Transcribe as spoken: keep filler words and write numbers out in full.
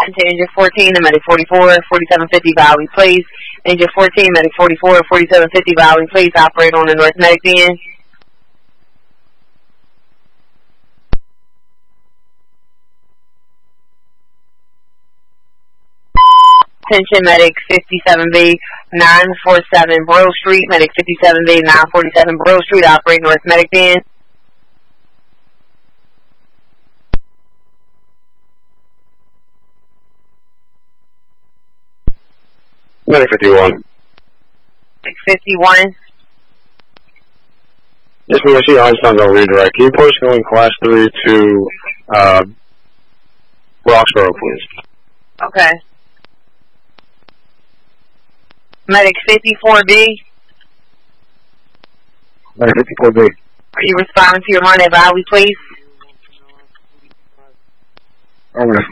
to engine fourteen and medic forty-four, forty-seven fifty, Valley, please. Engine fourteen, medic forty-four, forty-seven fifty, Valley, please. Operate on the North Medic band. Attention, medic fifty-seven B, nine forty-seven Burrow Street, medic fifty-seven B, nine forty-seven Burrow Street, operate North Medic band. Medic fifty-one. Medic fifty-one. Yes, we see Einstein on redirect. Can you push going class three to uh, Roxborough, please? Okay. Medic fifty-four B. Medic fifty-four B. Are you responding to your run at Valley, please? I'm going to